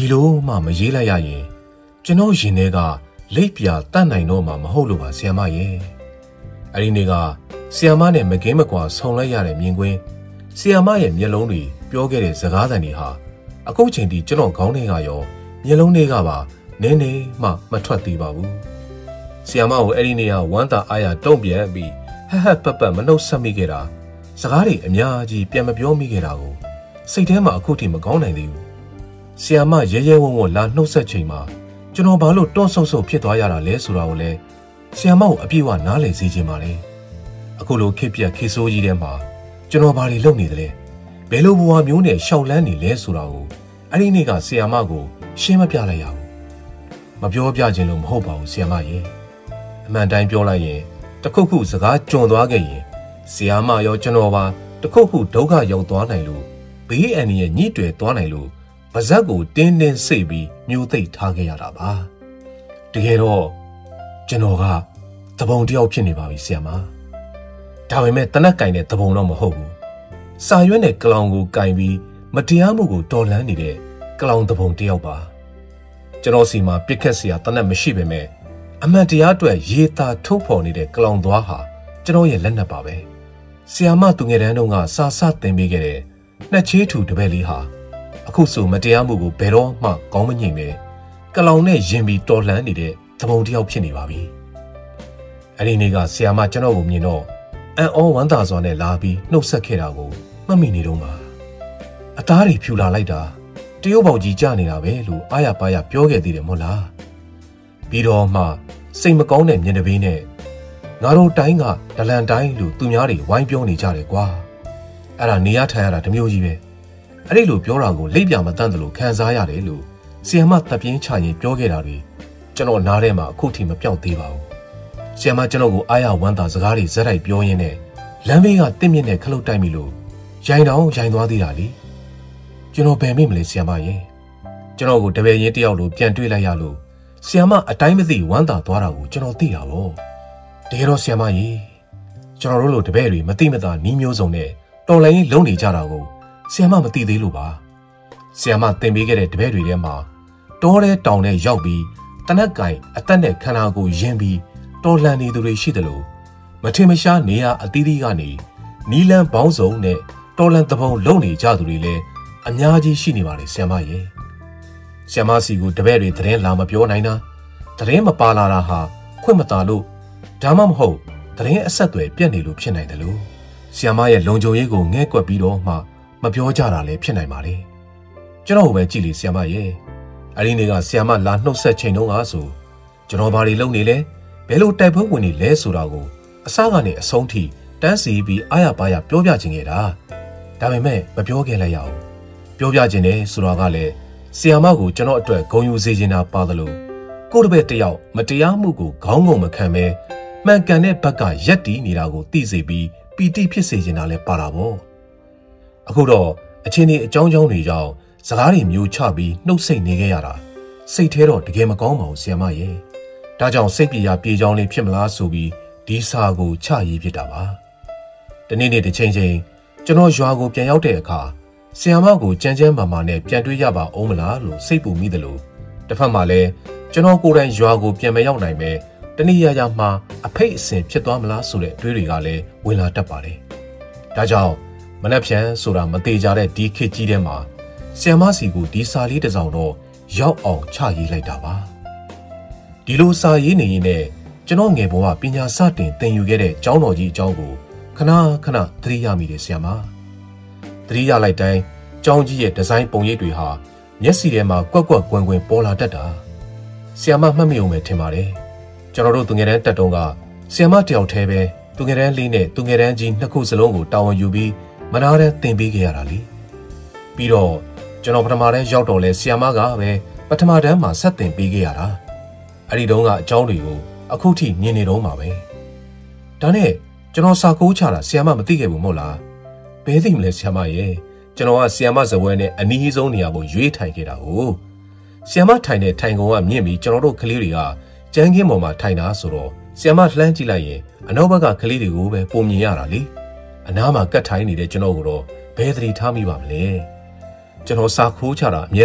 လိုမှမရေးလိုက်ရရင်ကျွန်တော်ရင်ထဲကလိပ်ပြတတ်နိုင်တော့မှမဟုတ်လို့ပါဆီယမရဲ့အဲ့ဒီနေ့ကဆီယမနဲ့မကင်းမကွာဆုံလိုက်ရတဲ့မြင်ကွင်းဆီယမရဲ့မျက်လုံးတွေပြောခဲ့တဲ့စကားသံတွေဟာအခုချိန်ထိကျွန်တော်ခေါင်းထဲကရောမျက်လုံးတွေကပါနည်းနည်းမှမထွက်သေးပါဘူးဆီယမကိုအဲ့ဒီနေ့ကဝမ်းသာအားရတုံ့ပြန်ပြီးဟဟပပမနှုတ်ဆက်မိခဲ့တာစကားတွေအများကြီးပြန်မပြောမိခဲ့တာကိုစိတ်ထဲမှာအခုထိမကောင်းနိုင်သေးဘူးဆီယမရဲရဲဝံ့ဝံ့လာနှုတ်ဆက်ချိန်မှာကျွန်တော်ဘာလို့တွန့်ဆုတ်ဆုတ်ဖြစ်သွားရတာလဲဆိုတာကိုလည်းဆီယမကိုအပြည့်အဝနားလည်စေချင်ပါလေအခုလိုခေပြက်ခေဆိုးကြီးထဲမှာကျွန်တော်ဘာတွေလုပ်နေသလဲဘယ်လိုဘဝမျိုးနဲ့ရှောက်လန်းနေလဲဆိုတာကိုအဲ့ဒီနေ့ကဆီယမကိုရှင်းမပြလိုက်ရဘူးမပြောပြခြင်းလို့မဟုတ်ပါဘူးဆီယမရဲ့အမှန်တိုင်းပြောလိုက်ရင်တခုခုစကားကြုံသွားခဲ့ရင်ဆီယမရောကျွန်တော်ပါတခုခုဒုက္ခရောက်သွားနိုင်လို့ဘေးအန္တရာယ်ညှိတွယ်သွားနိုင်လို့ပါဇက်ကိုတင်းတင်းစိတ်ပြီးမျိုးသိပ်ထားခဲ့ရတာပါတကယ်တော့ကျွန်တော်ကတပုံတယောက်ဖြစ်နေပါပြီဆီယမဒါပေမဲ့တနက်ကင်တဲ့တပုံတော့မဟုတ်ဘူးစာရွက်နဲ့ကလောင်ကိုကင်ပြီးမတရားမှုကိုတော်လှန်နေတဲ့ကလောင်တပုံတယောက်ပါကျွန်တော်စီမှာပြစ်ခတ်စရာတနက်မရှိပေမဲ့အမှန်တရားအတွက်ရေးသားထုတ်ဖော်နေတဲ့ကလောင်သွားဟာကျွန်တော်ရဲ့လက်နက်ပါပဲဆီယမသူငယ်တန်းတုန်းကစာသင်ပေးခဲ့တဲ့နှစ်ချေးထူတပည့်လေးဟာအခုဆိုမတရားမှုကိုဘယ်တော့မှကောင်းမငြိမ်ပဲကလောင်နဲ့ရင်ပြီးတော်လှန်နေတဲ့သဘုံတယောက်ဖြစ်နေပါပြီအဲ့ဒီနေ့ကဆီယမကျွန်တော်ကိုမြင်တော့အံ့ဩဝမ်းသာစွာနဲ့လာပြီးနှုတ်ဆက်ခဲ့တာကိုမှတ်မိနေတော့မှာအသားတွေဖြူလာလိုက်တာတရုတ်ပေါက်ကြီးကြနေတာပဲလို့အားရပါးရပြောခဲ့သေးတယ်မဟုတ်လားပြီးတော့မှစိတ်မကောင်းတဲ့မျက်နှာပေးနဲ့ငါတို့တိုင်းကဒလန်တိုင်းလို့သူများတွေဝိုင်းပြောနေကြတယ်ကွာအဲ့ဒါနေရထိုင်ရတာတမျိုးကြီးပဲအဲ့ဒီလိုပြောတာကိုလိပ်ပြမတတ်တယ်လို့ခံစားရတယ်လို့ဆီယမတပ်ပြင်းချရင်ပြောခဲ့တာတွေကျွန်တော်နားထဲမှာအခုထိမပြောက်သေးပါဘူးဆီယမကျွန်တော်ကိုအားရဝမ်းသာစကားတွေဇက်တိုက်ပြောရင်းနဲ့လမ်းဘေးကတင့်မြင့်နဲ့ခလုတ်တိုက်မိလို့ရိုင်တောင်ရိုင်သွားသေးတာလေကျွန်တော်ဘယ်မိမလဲဆီယမရဲ့ကျွန်တော်ကိုတပည့်ရင်းတယောက်လိုပြန်တွေ့လိုက်ရလို့ဆီယမအတိုင်းမသိဝမ်းသာသွားတာကိုကျွန်တော်သိတာပေါ့တကယ်တော့ဆီယမရေကျွန်တော်တို့လိုတပည့်တွေမသိမသာနီးမျိုးစုံနဲ့တော်လိုင်းလုံးနေကြတာကိုဆီယမမသိသေးလို့ပါဆီယမသင်ပေးခဲ့တဲ့တပည့်တွေထဲမှာတောထဲတောင်ထဲရောက်ပြီးတနက်ကင်အသက်နဲ့ခန္ဓာကိုယဉ်ပြီးတော်လှန်နေသူတွေရှိတယ်လို့မထင်မရှားနေရအသီးသီးကနေနီလန်းပေါင်းစုံနဲ့တော်လှန်သဘုံလုံနေကြသူတွေလည်းအများကြီးရှိနေပါလေဆီယမရေဆီယမစီကိုတပည့်တွေသတင်းလာမပြောနိုင်တာသတင်းမပါလာတာဟာခွင့်မသာလို့ဒါမှမဟုတ်သတင်းအဆက်အသွယ်ပြတ်နေလို့ဖြစ်နိုင်တယ်လို့ဆီယမရဲ့လုံခြုံရေးကိုငဲ့ကွက်ပြီးတော့မှမပြောကြတာလည်းဖြစ်နိုင်ပါလေကျွန်တော်ပဲကြည့်လေဆီယမရဲ့အဲ့ဒီနေ့ကဆီယမလာနှုတ်ဆက်ချိန်တုန်းကဆိုကျွန်တော်ဘာတွေလုပ်နေလဲဘယ်လိုတိုက်ပွဲဝင်နေလဲဆိုတာကိုအစကနေအဆုံးထိတန်းစီပြီးအားရပါးရပြောပြခြင်းခဲ့တာဒါပေမဲ့မပြောခဲ့လိုက်ရအောင်ပြောပြခြင်းနဲ့ဆိုတာကလည်းဆီယမကိုကျွန်တော်အတွက်ဂုဏ်ယူစေချင်တာပါသလိုကိုယ့်တပည့်တယောက်မတရားမှုကိုခေါင်းငုံမခံဘဲမှန်ကန်တဲ့ဘက်ကရက်တီးနေတာကိုသိစေပြီးပီတိဖြစ်စေချင်တာလည်းပါတာပေါ့အခုတော့အချင်းဒီအကြောင်းတွေကြောင့်စကားတွေမျိုးချပြီးနှုတ်ဆက်နေခဲ့ရတာစိတ်ထဲတော့တကယ်မကောင်းပါဘူးဆီယမရဲ့ဒါကြောင့်စိတ်ပြေရပြေချောင်းလေးဖြစ်မလားဆိုပြီးဒီစာကိုချရေးဖြစ်တာပါတနေ့နေ့တစ်ချိန်ကျွန်တော်ရွာကိုပြန်ရောက်တဲ့အခါဆီယမကိုကြမ်းမာနဲ့ပြန်တွေ့ရပါအောင်မလားလို့စိတ်ပူမိတယ်လို့တစ်ဖက်မှာလည်းကျွန်တော်ကိုယ်တိုင်ရွာကိုပြန်မရောက်နိုင်ပဲတနေ့ရမှအဖိတ်အစင်ဖြစ်သွားမလားဆိုတဲ့အတွေးတွေကလည်းဝင်လာတတ်ပါတယ်ဒါကြောင့်မနှက်ဖြန်ဆိုတာမသေးကြတဲ့ဒီခေတ်ကြီးထဲမှာဆီယမစီကိုဒီစာလေးတစ်စောင်တော့ရောက်အောင်ချရေးလိုက်တာပါဒီလိုစာရေးနေရင်နဲ့ကျွန်တော်ငယ်ဘဝပညာစတင်သင်ယူခဲ့တဲ့ကျောင်းတော်ကြီးအကြောင်းကိုခဏသတိရမိတယ်ဆီယမသတိရလိုက်တိုင်းကျောင်းကြီးရဲ့ဒီဇိုင်းပုံရိပ်တွေဟာမျက်စိထဲမှာကွက်ကွက်ကွင်ပေါ်လာတတ်တာဆီယမမှတ်မိအောင်ပဲထင်ပါတယ်ကျွန်တော်တို့သူငယ်တန်းတက်တုန်းကဆီယမတယောက်တည်းပဲသူငယ်တန်းလေးနဲ့သူငယ်တန်းကြီးနှစ်ခုစလုံးကိုတာဝန်ယူပြီးမနာတဲ့သင်ပေးခဲ့ရတာလေပြီးတော့ကျွန်တော်ပထမတန်းရောက်တော့လဲဆီယမကပဲပထမတန်းမှာဆက်သင်ပေးခဲ့ရတာအဲ့ဒီတုန်းကအကြောင်းတွေကိုအခုထိမြင်နေတော့မှာပဲဒါနဲ့ကျွန်တော်စာကိုးချတာဆီယမမသိခဲ့ဘူးမဟုတ်လားဘယ်သိမလဲဆီယမရဲ့ကျွန်တော်ကဆီယမဇပွဲနဲ့အနီးဆုံးနေရာကိုရွေးထိုင်ခဲ့တာကိုဆီယမထိုင်တဲ့ထိုင်ကုန်ကမြင့်ပြီးကျွန်တော်တို့ကလေးတွေကကျန်းခင်းပေါ်မှာထိုင်တာဆိုတော့ဆီယမလှမ်းကြည့်လိုက်ရင်အနောက်ဘက်ကကလေးတွေကိုပဲပုံမြင်ရတာလေအနားမှာကတ်ထိုင်နေတဲ့ကျွန်တော်ကိုတော့ဘယ်သတိထားမိပါမလဲကျွန်တော်စာခိုးချတာအမြဲ